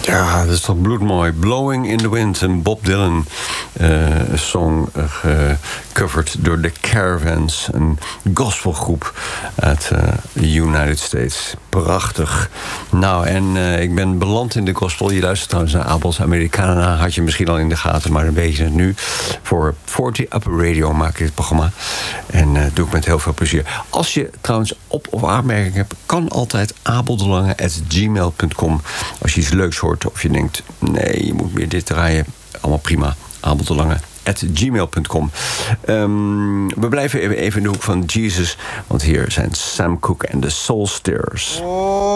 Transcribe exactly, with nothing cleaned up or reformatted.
Ja, dat is toch bloedmooi. Blowing in the Wind, een Bob Dylan uh, song uh, gecoverd door The Caravans, een gospelgroep uit uh, de United States. Prachtig. Nou, en uh, ik ben beland in de gospel. Je luistert trouwens naar Abels Americana, had je misschien al in de gaten, maar dan weet je het nu. Voor veertig Upper Radio maak ik dit programma. En uh, doe ik met heel veel plezier. Als je trouwens op- of aanmerking hebt, kan altijd abeldelange at gmail punt com. Als je iets leuks hoort of je denkt, nee, je moet meer dit draaien, allemaal prima. abeldelange at gmail punt com. Um, we blijven even in de hoek van Jesus, want hier zijn Sam Cooke en de Soul Stirrers.